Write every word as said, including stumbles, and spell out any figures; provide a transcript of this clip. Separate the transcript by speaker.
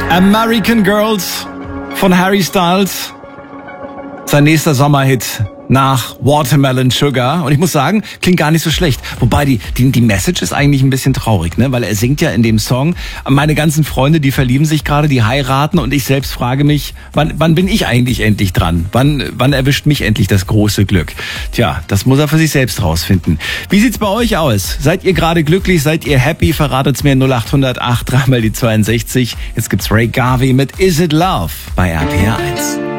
Speaker 1: American Girls von Harry Styles. Sein nächster Sommerhit nach Watermelon Sugar. Und ich muss sagen, klingt gar nicht so schlecht. Wobei die, die, die Message ist eigentlich ein bisschen traurig, ne? Weil er singt ja in dem Song, meine ganzen Freunde, die verlieben sich gerade, die heiraten und ich selbst frage mich, wann, wann bin ich eigentlich endlich dran? Wann, wann erwischt mich endlich das große Glück? Tja, das muss er für sich selbst rausfinden. Wie sieht's bei euch aus? Seid ihr gerade glücklich? Seid ihr happy? Verratet's mir null acht null acht, dreimal die zweiundsechzig. Jetzt gibt's Ray Garvey mit Is It Love bei R P R eins.